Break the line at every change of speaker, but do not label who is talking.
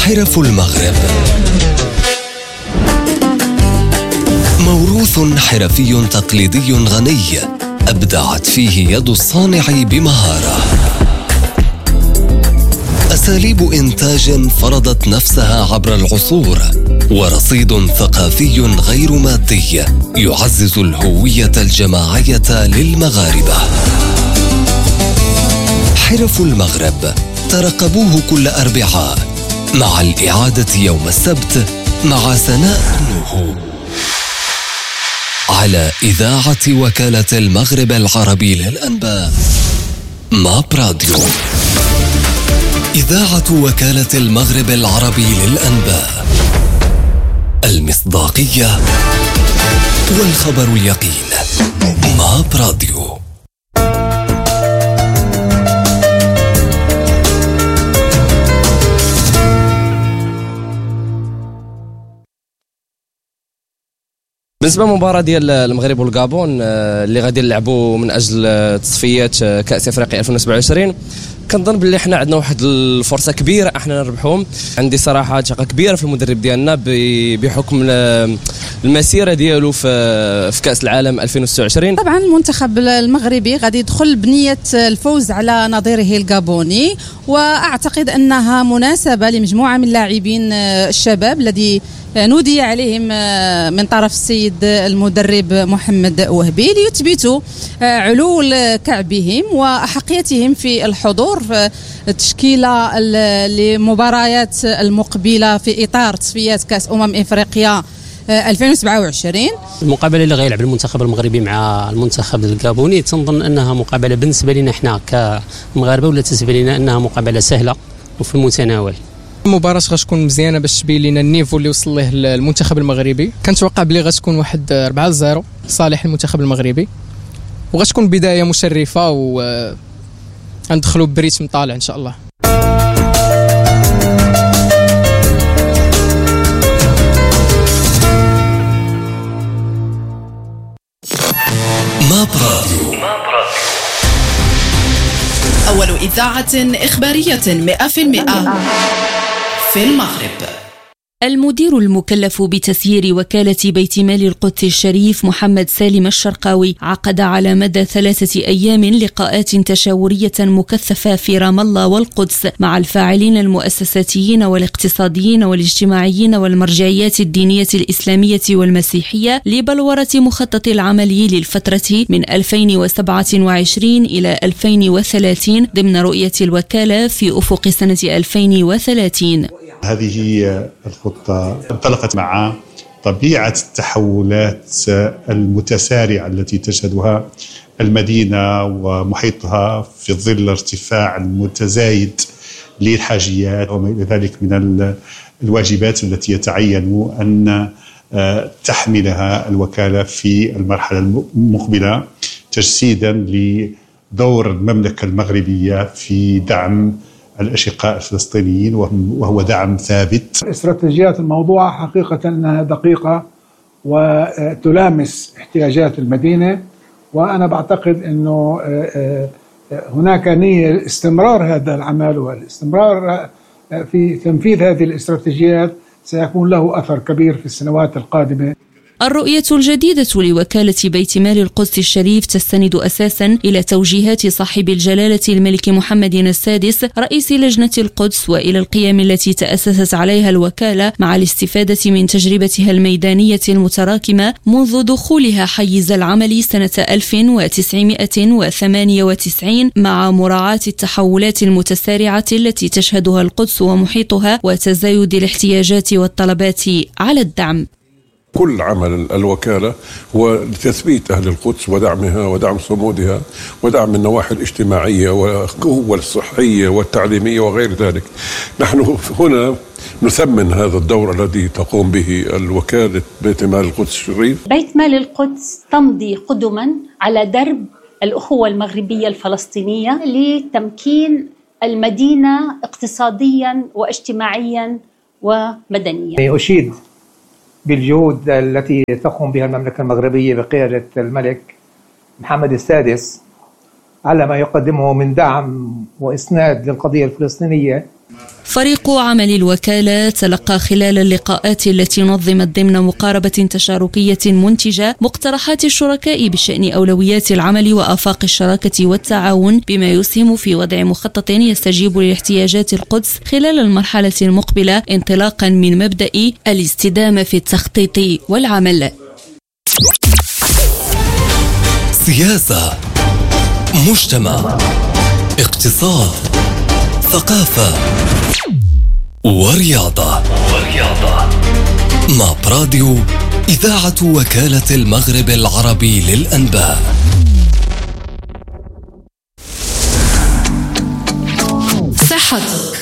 حرف المغرب، موروث حرفي تقليدي غني أبدعت فيه يد الصانع بمهارة، أساليب إنتاج فرضت نفسها عبر العصور، ورصيد ثقافي غير مادي يعزز الهوية الجماعية للمغاربة. حرف المغرب ترقبوه كل أربعاء مع الإعادة يوم السبت مع سناء نوح على إذاعة وكالة المغرب العربي للأنباء ماب راديو. إذاعة وكالة المغرب العربي للأنباء، المصداقية والخبر اليقين. ماب راديو.
بالنسبه للمباراه ديال المغرب والغابون اللي غادي نلعبوا من اجل تصفيات كاس افريقيا 2027، كنظن باللي حنا عندنا واحد الفرصه كبيره احنا نربحهم. عندي صراحه ثقه كبيره في المدرب ديالنا بحكم المسيره ديالو في كاس العالم 2026.
طبعا المنتخب المغربي غادي يدخل بنيه الفوز على نظيره الغابوني، واعتقد انها مناسبه لمجموعه من اللاعبين الشباب الذي نودي عليهم من طرف السيد المدرب محمد وهبي ليثبتوا علو كعبهم وأحقيتهم في الحضور في التشكيلة لمباريات المقبلة في إطار تصفيات كأس أفريقيا 2027.
المقابله اللي غيلعب المنتخب المغربي مع المنتخب الغابوني تنظن انها مقابله بالنسبه لنا احنا كمغاربه، ولا تنسب لنا انها مقابله سهله وفي المتناول.
المباراة غتكون مزيانه باش تبين لنا النيفو اللي وصل له المنتخب المغربي. كنتوقع بلي غتكون واحد 4-0 صالح المنتخب المغربي، وغتكون بدايه مشرفه وندخلوا بريتم طالع ان شاء الله.
ماب راديو،
أول إذاعة إخبارية 100% في المغرب.
المدير المكلف بتسيير وكالة بيت مال القدس الشريف محمد سالم الشرقاوي عقد على مدى 3 أيام لقاءات تشاورية مكثفة في رام الله والقدس مع الفاعلين المؤسساتيين والاقتصاديين والاجتماعيين والمرجعيات الدينية الإسلامية والمسيحية لبلورة مخطط العمل للفترة من 2027 إلى 2030 ضمن رؤية الوكالة في أفق سنة 2030.
هذه الخطة انطلقت مع طبيعة التحولات المتسارعة التي تشهدها المدينة ومحيطها في ظل ارتفاع المتزايد للحاجيات وما إلى ذلك من الواجبات التي يتعين أن تحملها الوكالة في المرحلة المقبلة، تجسيدا لدور المملكة المغربية في دعم الأشقاء الفلسطينيين، وهو دعم ثابت.
استراتيجيات الموضوع حقيقة أنها دقيقة وتلامس احتياجات المدينة، وأنا بعتقد أنه هناك نية لاستمرار هذا العمل، والاستمرار في تنفيذ هذه الاستراتيجيات سيكون له أثر كبير في السنوات القادمة.
الرؤية الجديدة لوكالة بيت مال القدس الشريف تستند أساسا إلى توجيهات صاحب الجلالة الملك محمد السادس رئيس لجنة القدس، وإلى القيم التي تأسست عليها الوكالة مع الاستفادة من تجربتها الميدانية المتراكمة منذ دخولها حيز العمل سنة 1998 مع مراعاة التحولات المتسارعة التي تشهدها القدس ومحيطها وتزايد الاحتياجات والطلبات على الدعم.
كل عمل الوكالة هو لتثبيت أهل القدس ودعمها ودعم صمودها ودعم النواحي الاجتماعية والقوة الصحية والتعليمية وغير ذلك. نحن هنا نثمن هذا الدور الذي تقوم به الوكالة بيت مال القدس الشريف.
بيت مال القدس تمضي قدما على درب الأخوة المغربية الفلسطينية لتمكين المدينة اقتصاديا واجتماعيا ومدنيا.
أشيد بالجهود التي تقوم بها المملكة المغربية بقيادة الملك محمد السادس على ما يقدمه من دعم وإسناد للقضية الفلسطينية.
فريق عمل الوكالة تلقى خلال اللقاءات التي نظمت ضمن مقاربة تشاركية منتجة مقترحات الشركاء بشأن أولويات العمل وآفاق الشراكة والتعاون، بما يسهم في وضع مخطط يستجيب لاحتياجات القدس خلال المرحلة المقبلة، انطلاقا من مبدأ الاستدامة في التخطيط والعمل.
سياسة، مجتمع، اقتصاد، ثقافة ورياضة. مع براديو إذاعة وكالة المغرب العربي للأنباء.
صحتك،